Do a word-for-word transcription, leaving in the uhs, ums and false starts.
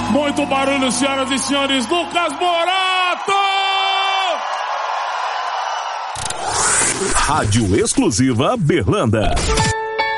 Muito barulho, senhoras e senhores. Lucas Morato! Rádio Exclusiva Berlanda.